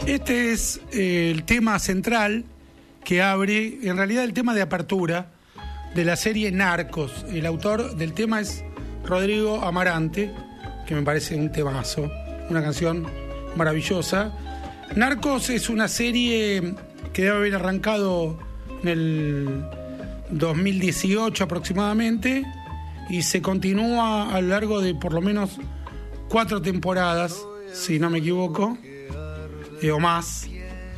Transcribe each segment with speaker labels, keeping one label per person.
Speaker 1: Este es el tema central que abre, en realidad el tema de apertura de la serie Narcos. El autor del tema es Rodrigo Amarante, que me parece un temazo, una canción maravillosa. Narcos es una serie que debe haber arrancado en el 2018 aproximadamente y se continúa a lo largo de por lo menos 4 temporadas, si no me equivoco, o más.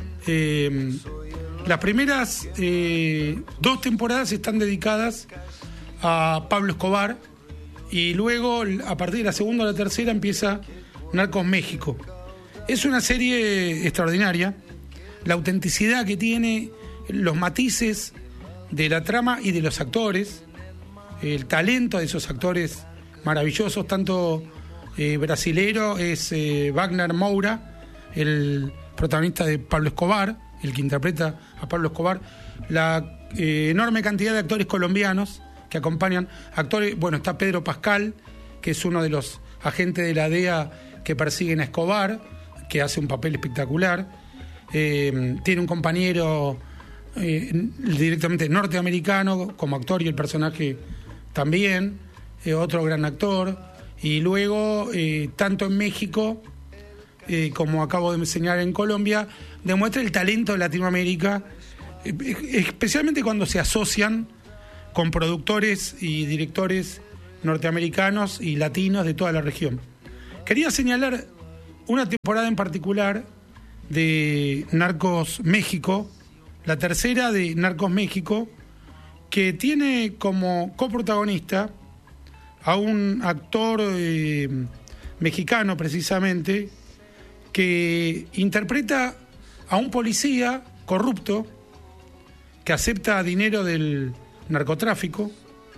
Speaker 1: Las primeras 2 temporadas están dedicadas a Pablo Escobar y luego a partir de la segunda o la tercera empieza Narcos México. Es una serie extraordinaria, la autenticidad que tiene, los matices de la trama y de los actores, el talento de esos actores maravillosos, tanto brasilero es Wagner Moura, el protagonista de Pablo Escobar, el que interpreta a Pablo Escobar, la enorme cantidad de actores colombianos que acompañan, actores, bueno, está Pedro Pascal, que es uno de los agentes de la DEA que persiguen a Escobar, que hace un papel espectacular, tiene un compañero directamente norteamericano como actor y el personaje también, otro gran actor, y luego tanto en México como acabo de enseñar en Colombia, demuestra el talento de Latinoamérica, especialmente cuando se asocian con productores y directores norteamericanos y latinos de toda la región. Quería señalar una temporada en particular de Narcos México, la tercera de Narcos México, que tiene como coprotagonista a un actor mexicano precisamente, que interpreta a un policía corrupto que acepta dinero del narcotráfico,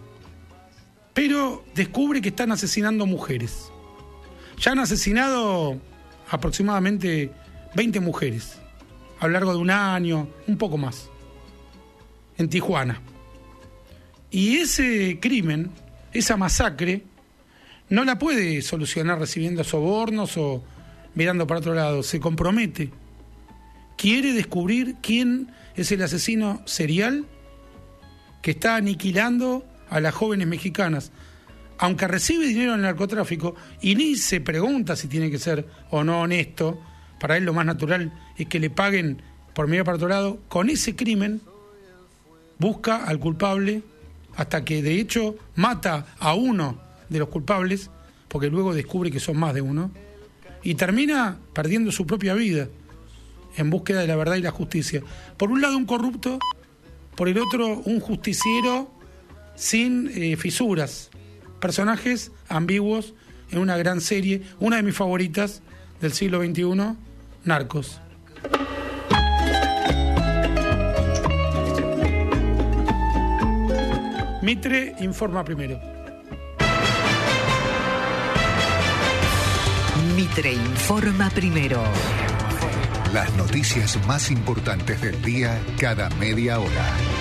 Speaker 1: pero descubre que están asesinando mujeres. Ya han asesinado aproximadamente 20 mujeres a lo largo de un año, un poco más, en Tijuana. Y ese crimen, esa masacre, no la puede solucionar recibiendo sobornos o mirando para otro lado. Se compromete. Quiere descubrir quién es el asesino serial que está aniquilando a las jóvenes mexicanas. Aunque recibe dinero en el narcotráfico y ni se pregunta si tiene que ser o no honesto, para él lo más natural es que le paguen por mirar para otro lado. Con ese crimen busca al culpable hasta que de hecho mata a uno de los culpables, porque luego descubre que son más de uno, y termina perdiendo su propia vida en búsqueda de la verdad y la justicia. Por un lado un corrupto, por el otro un justiciero sin fisuras. Personajes ambiguos en una gran serie, una de mis favoritas del siglo XXI, Narcos. Mitre informa primero.
Speaker 2: Mitre informa primero.
Speaker 3: Las noticias más importantes del día cada media hora.